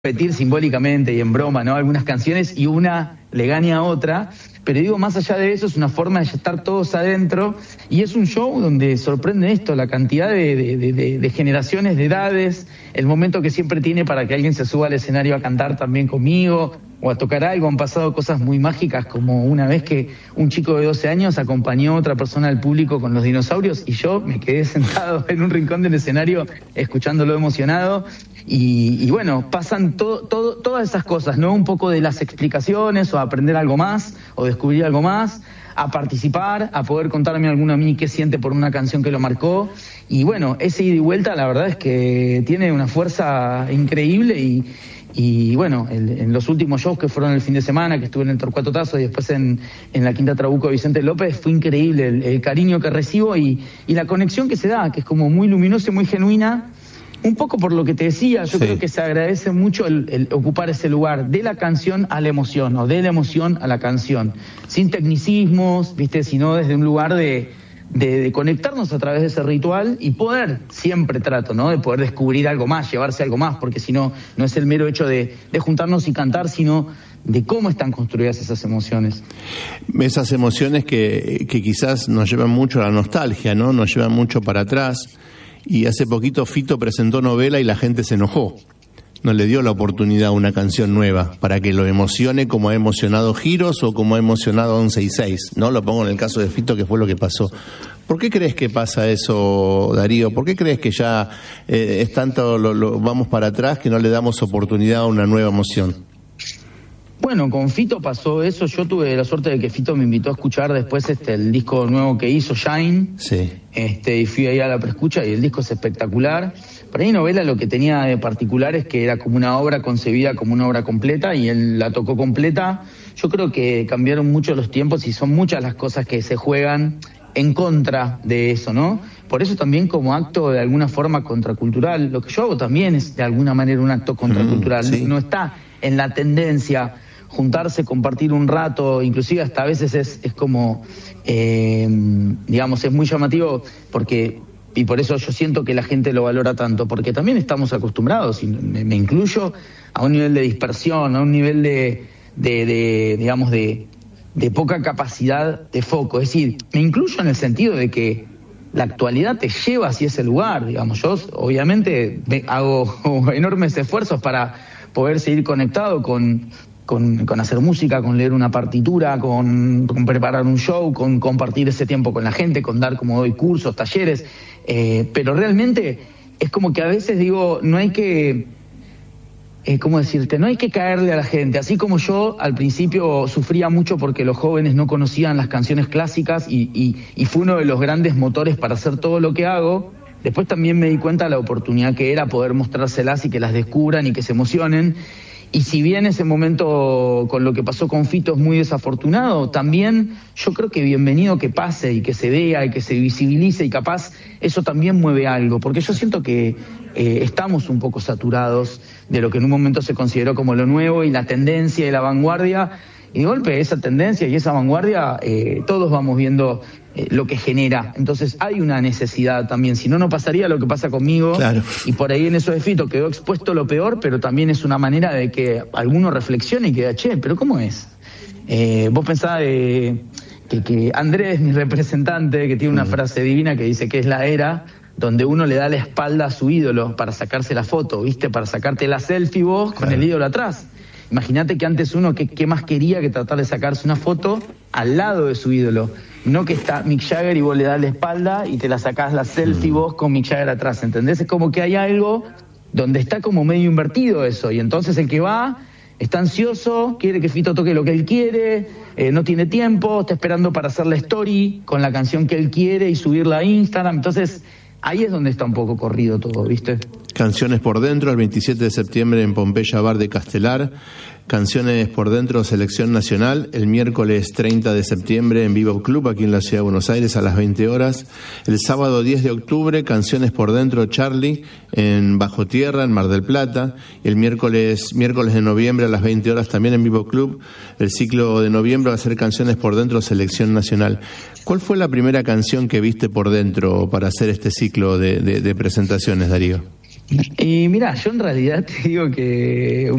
repetir simbólicamente y en broma, ¿no? Algunas canciones y una le gane a otra, pero digo, más allá de eso, es una forma de estar todos adentro y es un show donde sorprende esto, la cantidad de generaciones, de edades, el momento que siempre tiene para que alguien se suba al escenario a cantar también conmigo o a tocar algo. Han pasado cosas muy mágicas, como una vez que un chico de 12 años acompañó a otra persona del público con los dinosaurios y yo me quedé sentado en un rincón del escenario escuchándolo emocionado. Y bueno, pasan todas esas cosas, ¿no? Un poco de las explicaciones o aprender algo más o descubrir algo más, a participar, a poder contarme alguno a mí qué siente por una canción que lo marcó. Y bueno, ese ida y vuelta la verdad es que tiene una fuerza increíble y bueno, en los últimos shows que fueron el fin de semana, que estuve en el Torcuato Tazo y después en la Quinta Trabuco de Vicente López, fue increíble el cariño que recibo y la conexión que se da, que es como muy luminosa y muy genuina. Un poco por lo que te decía, yo creo que se agradece mucho el ocupar ese lugar de la canción a la emoción, o de la emoción a la canción, sin tecnicismos, ¿viste? Sino desde un lugar de conectarnos a través de ese ritual y poder, siempre trato, ¿no? De poder descubrir algo más, llevarse algo más, porque si no, no es el mero hecho de juntarnos y cantar, sino de cómo están construidas esas emociones. Esas emociones que quizás nos llevan mucho a la nostalgia, ¿no? Nos llevan mucho para atrás. Y hace poquito Fito presentó novela y la gente se enojó. No le dio la oportunidad a una canción nueva para que lo emocione como ha emocionado Giros o como ha emocionado 11 y 6, ¿no? Lo pongo en el caso de Fito, que fue lo que pasó. ¿Por qué crees que pasa eso, Darío? ¿Por qué crees que ya es tanto vamos para atrás que no le damos oportunidad a una nueva emoción? Bueno, con Fito pasó eso. Yo tuve la suerte de que Fito me invitó a escuchar después el disco nuevo que hizo, Shine. Sí. Y fui ahí a la preescucha y el disco es espectacular. Para mí novela lo que tenía de particular es que era como una obra concebida como una obra completa y él la tocó completa. Yo creo que cambiaron mucho los tiempos y son muchas las cosas que se juegan en contra de eso, ¿no? Por eso también como acto de alguna forma contracultural, lo que yo hago también es de alguna manera un acto contracultural. Sí. No está en la tendencia juntarse, compartir un rato, inclusive hasta a veces es como, digamos, es muy llamativo y por eso yo siento que la gente lo valora tanto, porque también estamos acostumbrados, y me incluyo, a un nivel de dispersión, a un nivel digamos, de poca capacidad de foco. Es decir, me incluyo en el sentido de que la actualidad te lleva hacia ese lugar, digamos. Yo obviamente hago enormes esfuerzos para poder seguir conectado con hacer música, con leer una partitura, con preparar un show, con compartir ese tiempo con la gente, con dar, como doy, cursos, talleres, pero realmente es como que a veces digo, no hay que, ¿cómo decirte? No hay que caerle a la gente, así como yo al principio sufría mucho porque los jóvenes no conocían las canciones clásicas y fue uno de los grandes motores para hacer todo lo que hago. Después también me di cuenta de la oportunidad que era poder mostrárselas y que las descubran y que se emocionen. Y si bien ese momento con lo que pasó con Fito es muy desafortunado, también yo creo que bienvenido que pase y que se vea y que se visibilice y capaz eso también mueve algo, porque yo siento que estamos un poco saturados de lo que en un momento se consideró como lo nuevo y la tendencia y la vanguardia, y de golpe esa tendencia y esa vanguardia todos vamos viendo lo que genera. Entonces hay una necesidad también, si no, no pasaría lo que pasa conmigo. Claro. Y por ahí en eso de Fito quedó expuesto lo peor, pero también es una manera de que alguno reflexione y que che, pero ¿cómo es? Vos pensás que Andrés, mi representante, que tiene una frase divina que dice que es la era donde uno le da la espalda a su ídolo para sacarse la foto, ¿viste? Para sacarte la selfie vos con el ídolo atrás. Imagínate que antes uno ¿qué más quería que tratar de sacarse una foto al lado de su ídolo? No que está Mick Jagger y vos le das la espalda y te la sacás la selfie vos con Mick Jagger atrás, ¿entendés? Es como que hay algo donde está como medio invertido eso, y entonces el que va está ansioso, quiere que Fito toque lo que él quiere, no tiene tiempo, está esperando para hacer la story con la canción que él quiere y subirla a Instagram. Entonces ahí es donde está un poco corrido todo, ¿viste? Canciones por Dentro, el 27 de septiembre en Pompeya Bar de Castelar. Canciones por Dentro, Selección Nacional, el miércoles 30 de septiembre en Vivo Club, aquí en la Ciudad de Buenos Aires, a las 20 horas. El sábado 10 de octubre, Canciones por Dentro, Charlie, en Bajo Tierra, en Mar del Plata. El miércoles de noviembre a las 20 horas también en Vivo Club. El ciclo de noviembre va a ser Canciones por Dentro, Selección Nacional. ¿Cuál fue la primera canción que viste por dentro para hacer este ciclo de presentaciones, Darío? Y mira, yo en realidad te digo que